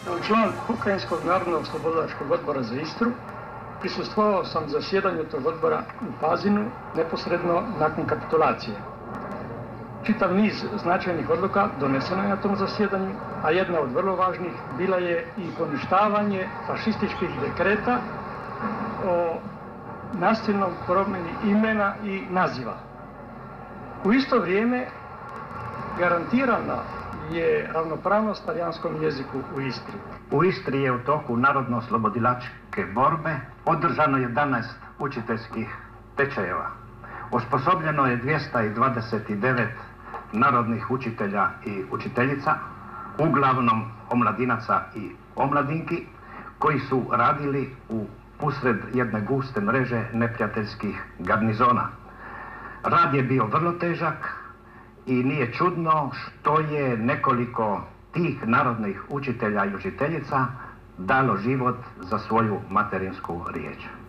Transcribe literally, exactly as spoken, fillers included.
Kao član Pokrajinskog narodno-oslobodilačkog odbora za Istru prisustvovao sam zasjedanju tog odbora u Pazinu neposredno nakon kapitulacije. Čitav niz značajnih odluka doneseno je na tom zasjedanju, a jedna od vrlo važnih bila je i poništavanje fašističkih dekreta o nasilnom promjeni imena i naziva. U isto vrijeme garantirana je ravnopravnost talijanskom jeziku u Istri. U Istri je u toku narodno-oslobodilačke borbe održano jedanaest učiteljskih tečajeva. Osposobljeno je dvjesto dvadeset devet narodnih učitelja i učiteljica, uglavnom omladinaca i omladinki, koji su radili u usred jedne guste mreže neprijateljskih garnizona. Rad je bio vrlo težak i nije čudno što je nekoliko tih narodnih učitelja i učiteljica dalo život za svoju materinsku riječ.